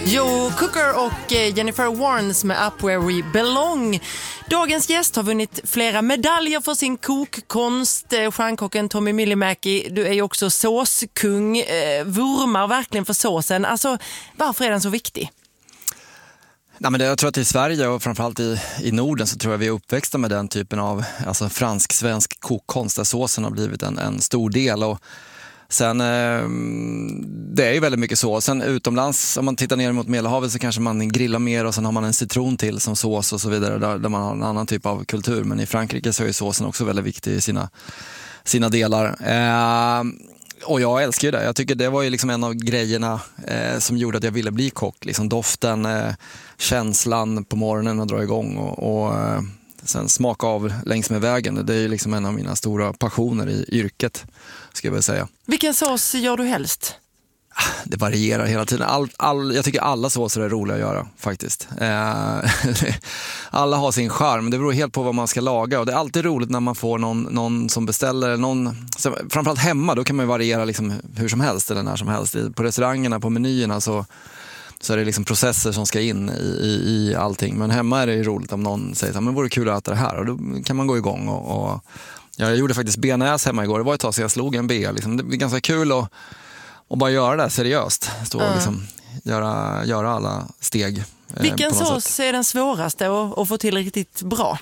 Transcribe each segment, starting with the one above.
Joe Cocker och Jennifer Warnes med Up Where We Belong. Dagens gäst har vunnit flera medaljer för sin kokkonst. Stjärnkocken Tommy Myllymäki, du är ju också såskung. Vurmar verkligen för såsen. Alltså, varför är den så viktig? Nej, men jag tror att i Sverige och framförallt i Norden så tror jag vi är uppväxta med den typen av fransk-svensk kokkonst där såsen har blivit en stor del. Och sen, det är ju väldigt mycket så. Sen utomlands, om man tittar ner mot Medelhavet så kanske man grillar mer och sen har man en citron till som sås och så vidare där man har en annan typ av kultur. Men i Frankrike så är såsen också väldigt viktig i sina delar. Och jag älskar ju det. Jag tycker det var ju liksom en av grejerna som gjorde att jag ville bli kock. Liksom doften, känslan på morgonen att dra igång och sen smaka av längs med vägen. Det är ju liksom en av mina stora passioner i yrket, ska jag väl säga. Vilken sås gör du helst? Det varierar hela tiden. Jag tycker alla såser är roliga att göra faktiskt. Alla har sin charm. Det beror helt på vad man ska laga. Och det är alltid roligt när man får någon som beställer. Framförallt hemma, då kan man ju variera liksom hur som helst eller när som helst. På restaurangerna, på menyerna så är det liksom processer som ska in i allting. Men hemma är det ju roligt om någon säger så här, men vore kul att äta det här. Och då kan man gå igång. Och jag gjorde faktiskt bearnaise hemma igår. Det var ett tag sedan jag slog en bea. Liksom. Det är ganska kul och bara göra det seriöst. Stå och liksom göra alla steg. Vilken sås är den svåraste att få till riktigt bra?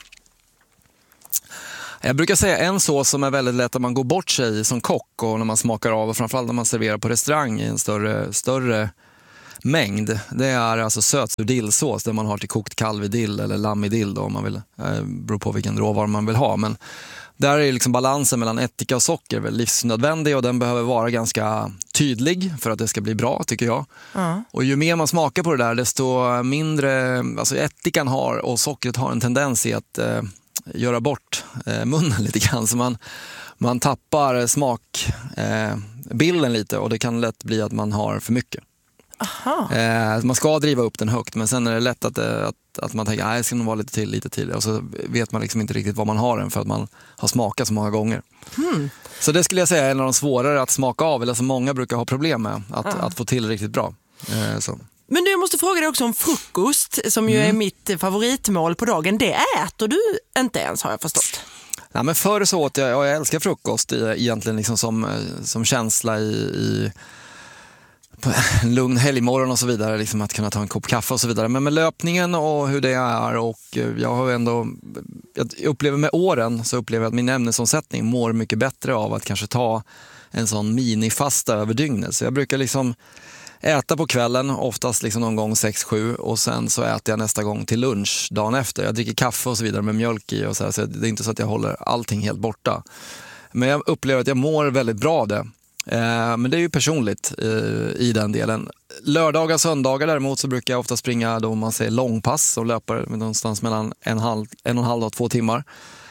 Jag brukar säga en sås som är väldigt lätt att man går bort sig i som kock och när man smakar av och framförallt när man serverar på restaurang i en större mängd. Det är alltså sötsur dillsås där man har till kokt kalv i dill eller lamm i dill då, om man vill. Beror på vilken råvara man vill ha, men där är liksom balansen mellan ättika och socker väl livsnödvändig och den behöver vara ganska tydlig för att det ska bli bra, tycker jag. Och ju mer man smakar på det där, desto mindre, alltså ättikan har och sockret har en tendens i att göra bort munnen lite grann, så man tappar smakbilden lite och det kan lätt bli att man har för mycket. Man ska driva upp den högt, men sen är det lätt att man tänker att det ska nog vara lite till och så vet man liksom inte riktigt vad man har den för att man har smakat så många gånger. Så det skulle jag säga är en av de svårare att smaka av, eller som många brukar ha problem med att få till riktigt bra. Så. Men du, jag måste fråga dig också om frukost som ju är mitt favoritmål på dagen. Det äter du inte ens, har jag förstått. Nej, men förr så åt jag älskar frukost egentligen liksom som känsla i på en lugn helgmorgon och så vidare, liksom att kunna ta en kopp kaffe och så vidare. Men med löpningen och hur det är, och jag upplever med åren så upplever jag att min ämnesomsättning mår mycket bättre av att kanske ta en sån minifasta över dygnet. Så jag brukar liksom äta på kvällen, oftast liksom någon gång 6-7, och sen så äter jag nästa gång till lunch dagen efter. Jag dricker kaffe och så vidare med mjölk i och så här, så det är inte så att jag håller allting helt borta. Men jag upplever att jag mår väldigt bra av det. Men det är ju personligt i den delen. Lördagar och söndagar däremot så brukar jag ofta springa då man säger långpass och löper någonstans mellan 1,5 och 2 timmar.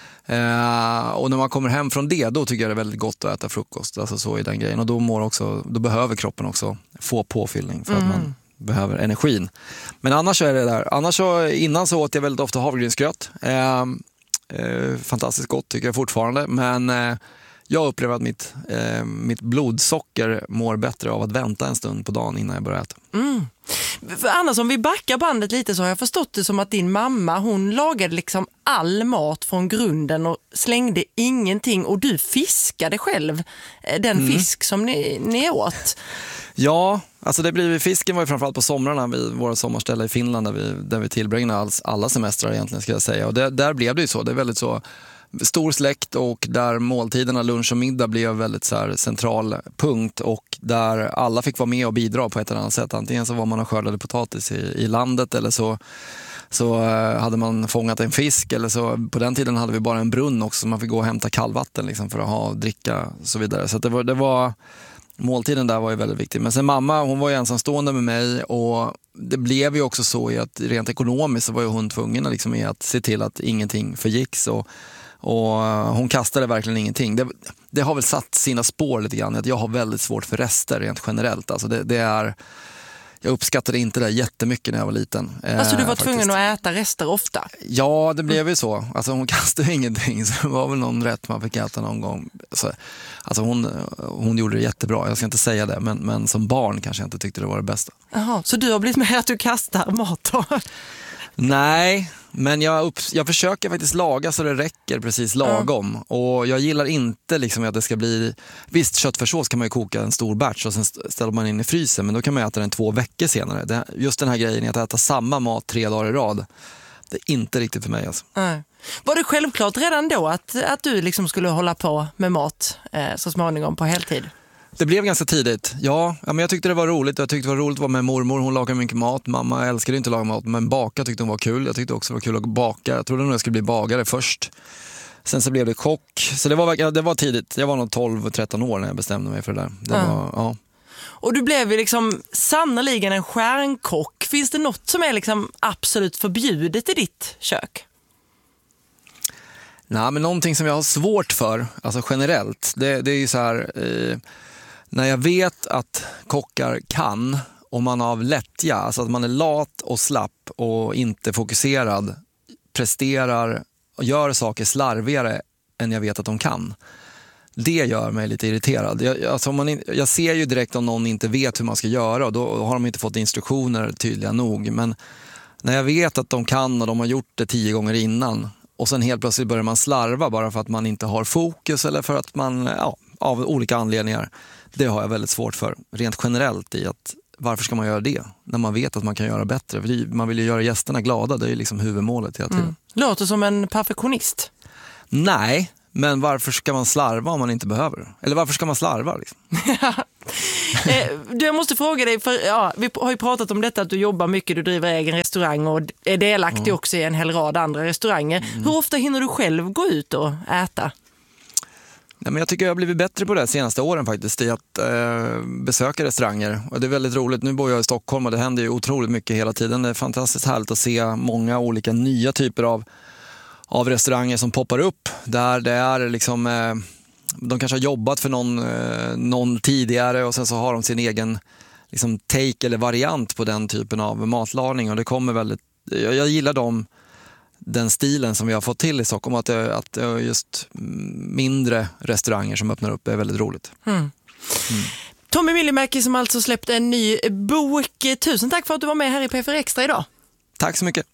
Och när man kommer hem från det, då tycker jag det är väldigt gott att äta frukost. Alltså så i den grejen. Och då behöver kroppen också få påfyllning för att man behöver energin. Men annars är det där. Innan så åt jag väldigt ofta havregrynsgröt. Fantastiskt gott tycker jag fortfarande. Men jag upplever att mitt blodsocker mår bättre av att vänta en stund på dagen innan jag börjar äta. För annars, om vi backar bandet lite, så har jag förstått det som att din mamma, hon lagade liksom all mat från grunden och slängde ingenting, och du fiskade själv den fisk som ni åt. Ja, alltså fisken var ju framförallt på somrarna vid våra sommarställe i Finland där vi tillbringade alla semestrar egentligen, ska jag säga. Och där blev det ju så, det är väldigt så stor släkt, och där måltiderna lunch och middag blev väldigt så här central punkt, och där alla fick vara med och bidra på ett eller annat sätt. Antingen så var man och skördade potatis i landet, eller så hade man fångat en fisk, eller så på den tiden hade vi bara en brunn också, så man fick gå och hämta kallvatten liksom för att dricka och så vidare. Så att det var måltiden där var ju väldigt viktig. Men sen mamma, hon var ju ensamstående med mig, och det blev ju också så i att rent ekonomiskt så var ju hon tvungen liksom i att se till att ingenting förgicks, och hon kastade verkligen ingenting. Det har väl satt sina spår lite grann, att jag har väldigt svårt för rester rent generellt. Alltså jag uppskattade inte det jättemycket när jag var liten. Alltså du var tvungen att äta rester ofta? Ja, det blev ju så. Alltså hon kastade ju ingenting, så det var väl någon rätt man fick äta någon gång. Alltså hon gjorde det jättebra, jag ska inte säga det, men som barn kanske jag inte tyckte det var det bästa. Jaha, så du har blivit med att du kastar mat då? Nej, men jag försöker faktiskt laga så det räcker precis lagom. Och jag gillar inte liksom att det ska bli... Visst, köttfärssås kan man ju koka en stor batch och sen ställer man in i frysen, men då kan man äta den 2 veckor senare. Just den här grejen att äta samma mat 3 dagar i rad, det är inte riktigt för mig alltså. Var det självklart redan då att du liksom skulle hålla på med mat så småningom på heltid? Det blev ganska tidigt. Ja, men jag tyckte det var roligt. Jag tyckte det var roligt att vara med mormor. Hon lagade mycket mat. Mamma älskade inte att laga mat, men baka tyckte hon var kul. Jag tyckte också det var kul att baka. Jag trodde nog jag skulle bli bagare först. Sen så blev det kock. Så det var tidigt. Jag var nog 12-13 år när jag bestämde mig för det där. Ja. Och du blev ju liksom sannoliken en stjärnkock. Finns det något som är liksom absolut förbjudet i ditt kök? Nej, men någonting som jag har svårt för, alltså generellt, det är ju så här... När jag vet att kockar kan, och man av lättja, alltså att man är lat och slapp och inte fokuserad, presterar och gör saker slarvigare än jag vet att de kan. Det gör mig lite irriterad. Jag ser ju direkt om någon inte vet hur man ska göra, och då har de inte fått instruktioner tydliga nog. Men när jag vet att de kan och de har gjort det 10 gånger innan, och sen helt plötsligt börjar man slarva bara för att man inte har fokus eller för att man, av olika anledningar. Det har jag väldigt svårt för, rent generellt, i att varför ska man göra det när man vet att man kan göra bättre? För man vill ju göra gästerna glada, det är liksom huvudmålet hela tiden. Låter som en perfektionist. Nej, men varför ska man slarva om man inte behöver? Eller varför ska man slarva liksom? Jag måste fråga dig, för vi har ju pratat om detta att du jobbar mycket, du driver egen restaurang och är delaktig också i en hel rad andra restauranger. Hur ofta hinner du själv gå ut och äta? Ja, men jag tycker jag har blivit bättre på det senaste åren faktiskt, i att besöka restauranger. Och det är väldigt roligt. Nu bor jag i Stockholm och det händer ju otroligt mycket hela tiden. Det är fantastiskt härligt att se många olika nya typer av restauranger som poppar upp. Där det är liksom, de kanske har jobbat för någon tidigare, och sen så har de sin egen liksom take eller variant på den typen av matlagning. Och det kommer väldigt, jag gillar den stilen som vi har fått till i Stockholm, att just mindre restauranger som öppnar upp är väldigt roligt. Tommy Myllymäki som alltså släppte en ny bok. Tusen tack för att du var med här i P4 Extra idag. Tack så mycket.